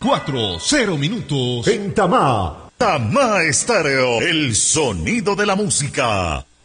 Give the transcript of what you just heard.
4:00 en Tamá. Tamá Estéreo, el sonido de la música.